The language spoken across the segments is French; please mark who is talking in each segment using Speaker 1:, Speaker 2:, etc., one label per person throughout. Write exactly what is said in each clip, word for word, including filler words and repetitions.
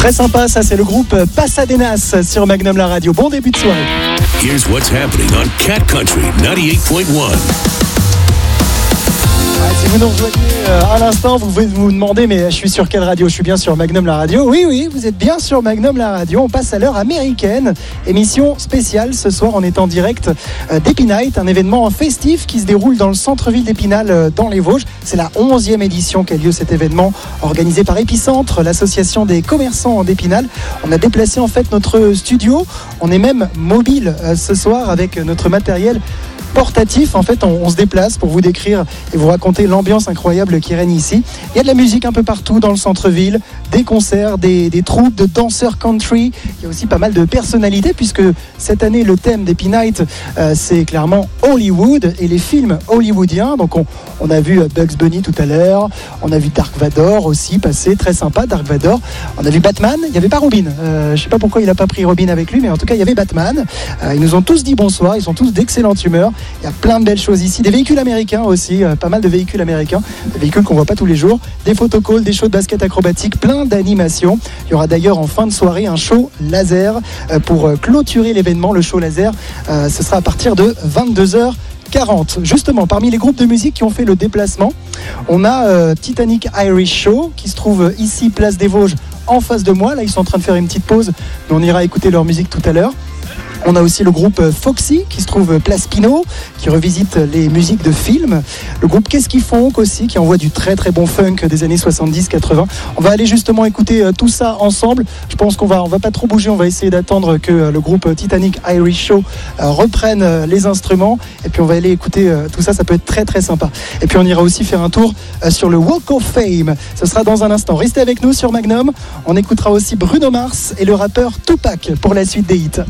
Speaker 1: Très sympa, ça c'est le groupe Pasadenas sur Magnum la radio. Bon début de soirée.
Speaker 2: Here's what's happening on Cat Country ninety-eight point one.
Speaker 1: Si vous nous rejoignez euh, à l'instant, vous pouvez vous demander, mais je suis sur quelle radio ? Je suis bien sur Magnum la radio. Oui, oui, vous êtes bien sur Magnum la radio. On passe à l'heure américaine. Émission spéciale. Ce soir, on est en direct euh, d'Épinal, un événement festif qui se déroule dans le centre-ville d'Épinal, euh, dans les Vosges. C'est la onzième édition qu'a lieu cet événement organisé par Épicentre, l'association des commerçants d'Épinal. On a déplacé en fait notre studio. On est même mobile euh, ce soir avec notre matériel portatif. En fait, on, on se déplace pour vous décrire et vous raconter l'ambiance incroyable qui règne ici. Il y a de la musique un peu partout dans le centre-ville, des concerts, des, des troupes de danseurs country. Il y a aussi pas mal de personnalités puisque cette année, le thème d'Épinal, euh, c'est clairement Hollywood et les films hollywoodiens. Donc, on, on a vu Bugs Bunny tout à l'heure. On a vu Dark Vador aussi passer, très sympa, Dark Vador. On a vu Batman. Il n'y avait pas Robin. Euh, je ne sais pas pourquoi il n'a pas pris Robin avec lui, mais en tout cas, il y avait Batman. Euh, ils nous ont tous dit bonsoir. Ils sont tous d'excellente humeur. Il y a plein de belles choses ici, des véhicules américains aussi, euh, pas mal de véhicules américains, des véhicules qu'on voit pas tous les jours, des photocalls, des shows de basket acrobatique, plein d'animations. Il y aura d'ailleurs en fin de soirée un show laser euh, pour euh, clôturer l'événement. Le show laser, euh, ce sera à partir de vingt-deux heures quarante. Justement, parmi les groupes de musique qui ont fait le déplacement, on a euh, Titanic Irish Show qui se trouve ici, place des Vosges, en face de moi. Là, ils sont en train de faire une petite pause, mais on ira écouter leur musique tout à l'heure. On a aussi le groupe Foxy qui se trouve place Pinot, qui revisite les musiques de films. Le groupe Qu'est-ce qu'ils font aussi, qui envoie du très très bon funk des années soixante-dix quatre-vingts. On va aller justement écouter tout ça ensemble. Je pense qu'on va, on va pas trop bouger, on va essayer d'attendre que le groupe Titanic Irish Show reprenne les instruments. Et puis on va aller écouter tout ça, ça peut être très très sympa. Et puis on ira aussi faire un tour sur le Walk of Fame. Ce sera dans un instant. Restez avec nous sur Magnum. On écoutera aussi Bruno Mars et le rappeur Tupac pour la suite des hits.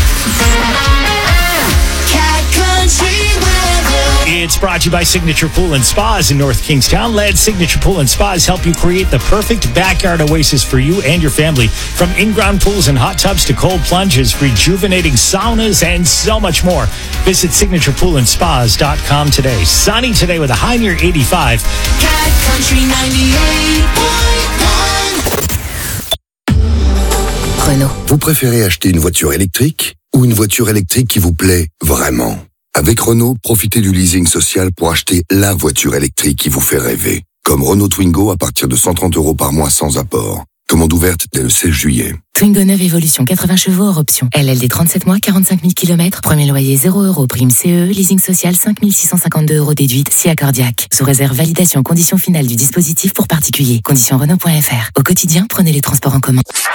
Speaker 3: It's brought to you by Signature Pool and Spas in North Kingstown. Let Signature Pool and Spas help you create the perfect backyard oasis for you and your family. From in-ground pools and hot tubs to cold plunges, rejuvenating saunas, and so much more. Visit signature pool and spas dot com today. Sunny today with a high near eighty-five.
Speaker 4: Cat Country ninety-eight point one.
Speaker 5: Renault. Vous préférez acheter une voiture électrique ou une voiture électrique qui vous plaît vraiment ? Avec Renault, profitez du leasing social pour acheter la voiture électrique qui vous fait rêver. Comme Renault Twingo à partir de cent trente euros par mois sans apport. Commande ouverte dès le seize juillet.
Speaker 6: Twingo neuve Evolution quatre-vingts chevaux hors option. L L D trente-sept mois, quarante-cinq mille kilomètres. Premier loyer zéro euros. Prime C E. Leasing social cinq mille six cent cinquante-deux euros déduite. Si accordiaque. Sous réserve validation conditions finales du dispositif pour particuliers. Conditions Renault point F R. Au quotidien, prenez les transports en commun.